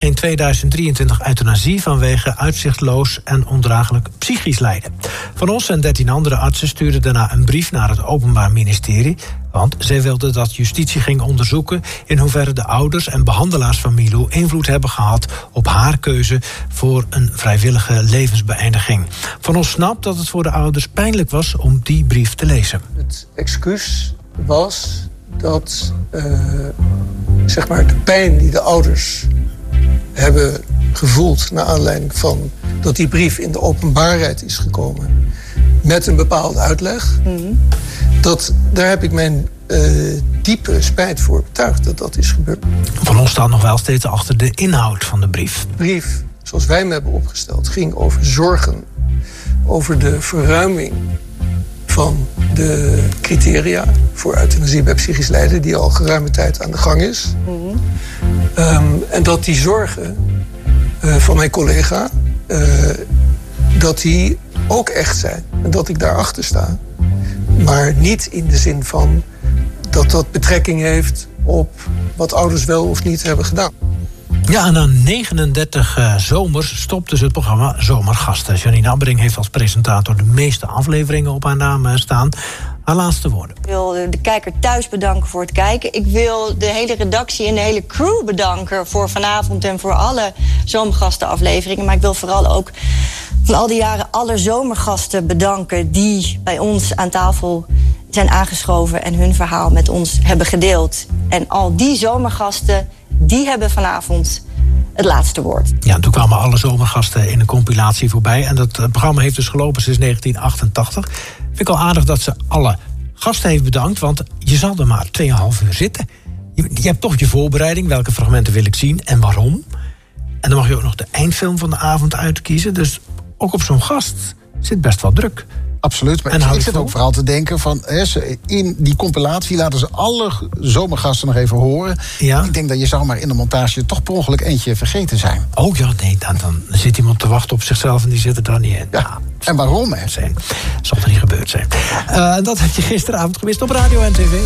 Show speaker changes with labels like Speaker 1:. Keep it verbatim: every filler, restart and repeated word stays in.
Speaker 1: in tweeduizend drieëntwintig euthanasie vanwege uitzichtloos en ondraaglijk psychisch lijden. Van Os en dertien andere artsen stuurden daarna een brief naar het Openbaar Ministerie, want zij wilden dat justitie ging onderzoeken in hoeverre de ouders en behandelaars van Milou invloed hebben gehad op haar keuze voor een vrijwillige levensbeëindiging. Van Os snapt dat het voor de ouders pijnlijk was om die brief te lezen.
Speaker 2: Het excuus was dat uh, zeg maar de pijn die de ouders hebben gevoeld naar aanleiding van dat die brief in de openbaarheid is gekomen met een bepaalde uitleg. Mm-hmm. Dat, daar heb ik mijn uh, diepe spijt voor betuigd dat dat is gebeurd.
Speaker 1: Van Os staat nog wel steeds achter de inhoud van de brief.
Speaker 2: De brief, zoals wij hem hebben opgesteld, ging over zorgen, over de verruiming van de criteria voor euthanasie bij psychisch lijden, die al geruime tijd aan de gang is. Mm-hmm. Um, en dat die zorgen uh, van mijn collega, uh, dat die ook echt zijn. En dat ik daarachter sta. Maar niet in de zin van dat dat betrekking heeft op wat ouders wel of niet hebben gedaan.
Speaker 1: Ja, en na negenendertig uh, zomers stopte ze het programma Zomergasten. Janine Abbering heeft als presentator de meeste afleveringen op haar naam uh, staan. Haar laatste woorden.
Speaker 3: Ik wil de kijker thuis bedanken voor het kijken. Ik wil de hele redactie en de hele crew bedanken voor vanavond en voor alle Zomergastenafleveringen. Maar ik wil vooral ook van al die jaren alle zomergasten bedanken die bij ons aan tafel zijn aangeschoven en hun verhaal met ons hebben gedeeld. En al die zomergasten, die hebben vanavond het laatste woord.
Speaker 1: Ja, en toen kwamen alle zomergasten in een compilatie voorbij. En dat programma heeft dus gelopen sinds negentien achtentachtig. Vind ik al aardig dat ze alle gasten heeft bedankt, want je zal er maar tweeënhalf uur zitten. Je, je hebt toch je voorbereiding, welke fragmenten wil ik zien en waarom. En dan mag je ook nog de eindfilm van de avond uitkiezen. Dus ook op zo'n gast zit best wel druk.
Speaker 4: Absoluut, maar ik, ik zit ook vooral te denken van he, in die compilatie laten ze alle zomergasten nog even horen. Ja. Ik denk dat je zou maar in de montage toch per ongeluk eentje vergeten zijn.
Speaker 1: Oh ja, nee, dan, dan zit iemand te wachten op zichzelf en die zit er dan niet in.
Speaker 4: Ja. Ja, en waarom, hè?
Speaker 1: Zijn. Zal er niet gebeurd zijn. Uh, dat heb je gisteravond gemist op Radio en tv.